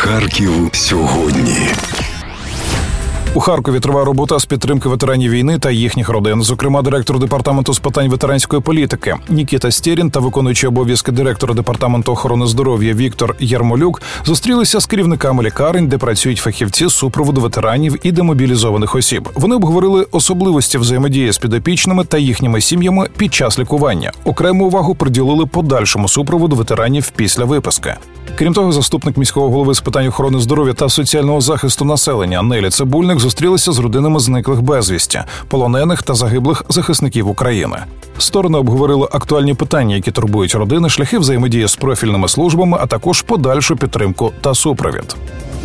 Харків сьогодні. У Харкові триває робота з підтримки ветеранів війни та їхніх родин. Зокрема, директор департаменту з питань ветеранської політики Нікіта Стєрін та виконуючий обов'язки директора департаменту охорони здоров'я Віктор Ярмолюк зустрілися з керівниками лікарень, де працюють фахівці з супроводу ветеранів і демобілізованих осіб. Вони обговорили особливості взаємодії з підопічними та їхніми сім'ями під час лікування. Окрему увагу приділили подальшому супроводу ветеранів після виписки. Крім того, заступник міського голови з питань охорони здоров'я та соціального захисту населення Нелі Цибульник зустрілися з родинами зниклих безвісті, полонених та загиблих захисників України. Сторони обговорили актуальні питання, які турбують родини, шляхи взаємодії з профільними службами, а також подальшу підтримку та супровід.